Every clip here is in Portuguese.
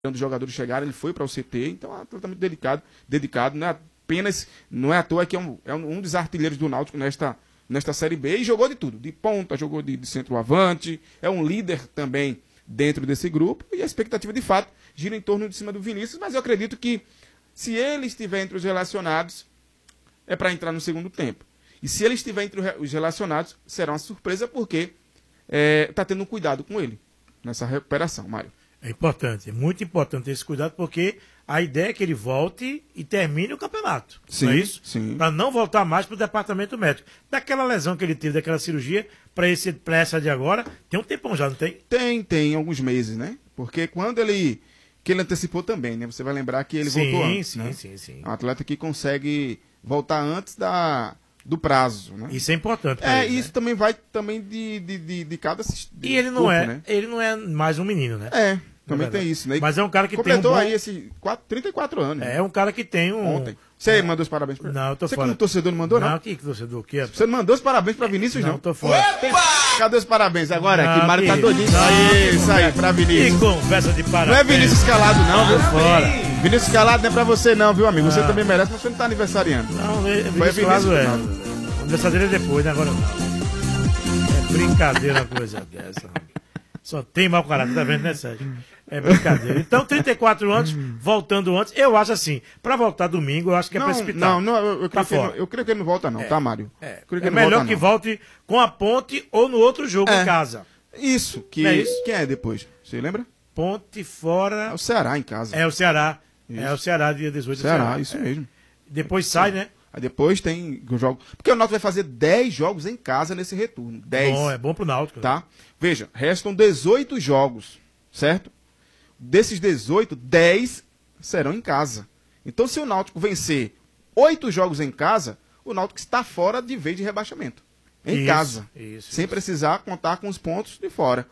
Quando os jogadores chegaram, ele foi para o CT, então é um atleta muito dedicado, não é à toa que é um dos artilheiros do Náutico nesta Série B, e jogou de tudo, de ponta, jogou de centroavante, é um líder também dentro desse grupo, e a expectativa de fato gira em torno de cima do Vinícius, mas eu acredito que se ele estiver entre os relacionados, é para entrar no segundo tempo. E se ele estiver entre os relacionados, será uma surpresa, porque está tendo um cuidado com ele nessa recuperação, Mário. É importante, é muito importante esse cuidado, porque a ideia é que ele volte e termine o campeonato. Sim, não é isso? Sim. Para não voltar mais para o departamento médico. Daquela lesão que ele teve, daquela cirurgia, para essa de agora, tem um tempão já, não tem? Tem alguns meses, né? Porque quando ele antecipou também, né? Você vai lembrar que ele voltou antes, sim, né? Sim. É um atleta que consegue voltar antes do prazo, né? Isso é importante pra ele, isso, né? Também vai de cada E ele não corpo, né? ele não é mais um menino, né? Também tem isso, né? Mas é um cara que completou tem aí esse 34 anos. É um cara que tem um... Ontem. Você mandou os parabéns pra ele? Não, eu tô Você fora. como torcedor não mandou, não? Não, que torcedor? Que é? Você não mandou os parabéns pra Vinícius, não? Não, tô fora. Cadê os parabéns agora? Não, que Mário tá que- doidinho. Isso aí, pra Que Vinícius. conversa de parabéns. Não é Vinícius Calado, não, viu? Fora. Vinícius Calado não é pra você, não, viu, amigo? Você Ah. também merece, mas você não tá aniversariando. Não, Foi Vinícius Vinícius Claro é. Ronaldo. O aniversário dele é depois, né? Agora não. É brincadeira uma coisa dessa. Só tem mau caráter, tá vendo, né, Sérgio? É brincadeira. Então, 34 anos, voltando antes, eu acho assim, pra voltar domingo, eu acho que é precipitado. Não, eu Tá creio que ele fora. não- eu creio que ele não volta, não, tá, Mário? Creio que É ele não melhor volta, que não. volte com a Ponte ou no outro jogo em casa. Isso, que Não é isso? quem é depois? Você lembra? Ponte fora. É o Ceará em casa. É o Ceará. Isso. É o Ceará, dia 18 do Ceará, isso É. mesmo. Depois sai, né? Aí depois tem o jogo. Porque o Náutico vai fazer 10 jogos em casa nesse retorno. 10. Bom, é bom pro Náutico. né? Tá? Veja, restam 18 jogos, certo? Desses 18, 10 serão em casa. Então, se o Náutico vencer 8 jogos em casa, o Náutico está fora de vez de rebaixamento. Em Isso, casa. isso. Sem precisar contar com os pontos de fora.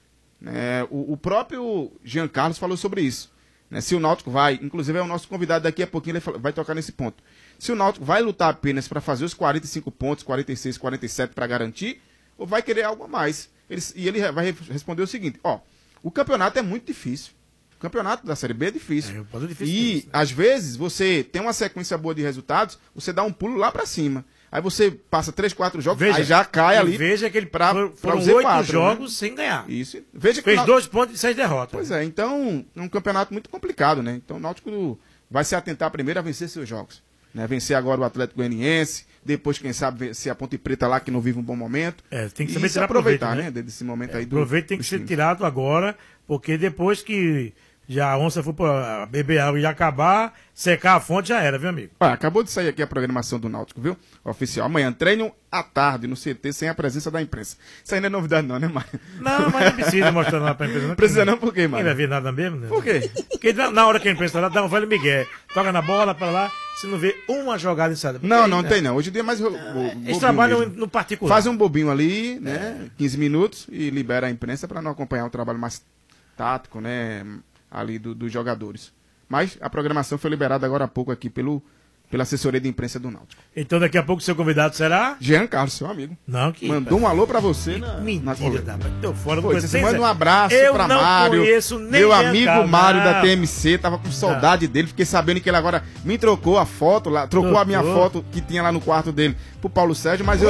O próprio Jean Carlos falou sobre isso. Né? Se o Náutico vai, inclusive é o nosso convidado daqui a pouquinho, ele vai tocar nesse ponto. Se o Náutico vai lutar apenas para fazer os 45 pontos, 46, 47 para garantir, ou vai querer algo a mais? Ele vai responder o seguinte: o campeonato é muito difícil. O campeonato da Série B é difícil. E, às vezes, você tem uma sequência boa de resultados, você dá um pulo lá para cima. Aí você passa 3, 4 jogos, aí já cai ali. Veja que ele foram foram os 8 Z4, jogos né? sem ganhar. Isso. Veja que Fez o 2 pontos e 6 derrotas. Pois é, então é um campeonato muito complicado, né? Então o Náutico vai se atentar primeiro a vencer seus jogos. Né? Vencer agora o Atlético Goianiense, depois, quem sabe, vencer a Ponte Preta lá, que não vive um bom momento. Tem que e saber se tirar aproveitar, proveito, né? Desse momento aí do. Proveito tem que dos ser times. tirado agora, porque depois que já a onça for pra beber água e acabar, secar a fonte já era, viu, amigo? Acabou de sair aqui a programação do Náutico, viu? Oficial. Amanhã treino à tarde no CT sem a presença da imprensa. Isso aí não é novidade não, né, Mário? Não, mas não precisa mostrar nada pra imprensa. Não Precisa não, por quê, Ninguém vai Mário? ver nada mesmo, né? Por quê? Porque na hora que a imprensa tá lá, dá um velho migué. Toca na bola pra lá, você não vê uma jogada ensaiada. Não tem não. Hoje em dia é mais Eles bobinho trabalham mesmo. no particular. Faz um bobinho ali, né? 15 minutos e libera a imprensa para não acompanhar um trabalho mais tático, né? Ali dos jogadores. Mas a programação foi liberada agora há pouco aqui pela assessoria de imprensa do Náutico. Então daqui a pouco o seu convidado será? Jean Carlos, seu amigo. Não, que... Mandou um alô pra você na Mentira, coluna. tô fora. Pois, Não você manda um abraço Eu pra não Mário. conheço nem Meu Jean amigo Carlos, Mário não. da TMC, tava com saudade dele. Fiquei sabendo que ele agora me trocou a foto lá, trocou a minha foto que tinha lá no quarto dele pro Paulo Sérgio, mas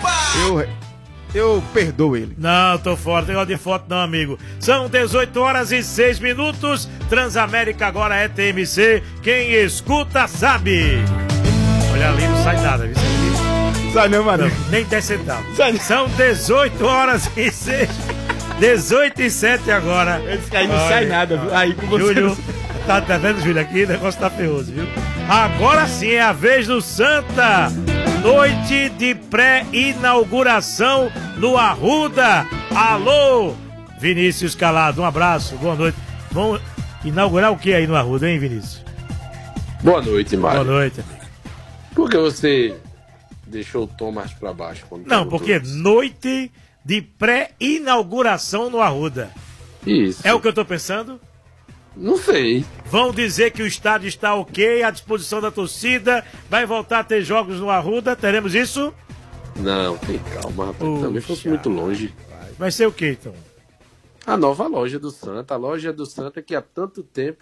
eu perdoo ele. Não, tô fora, tem de foto não, amigo. São 18 horas e 6 minutos. Transamérica agora é TMC. Quem escuta sabe. Olha ali, não sai nada, viu? Sai não, Mário. Nem 10 centavos. Sai não. São 18 horas e 6. 18 e 7 agora. Esse aí não sai nada, viu? Aí com você. Júlio, tá vendo, Júlio, aqui? O negócio tá feioso, viu? Agora sim é a vez do Santa. Noite de pré-inauguração no Arruda. Alô, Vinícius Calado, um abraço, boa noite. Vamos inaugurar o que aí no Arruda, hein, Vinícius? Boa noite, Mário. Boa noite, amigo. Por que você deixou o tom mais pra baixo? Quando Não, perguntou porque isso? noite de pré-inauguração no Arruda. Isso. É o que eu tô pensando? Não sei. Vão dizer que o estádio está ok, à disposição da torcida, vai voltar a ter jogos no Arruda, teremos isso? Não, tem calma, rapaz. Também fosse muito longe. Vai ser o que então? A nova loja do Santa, a loja do Santa que há tanto tempo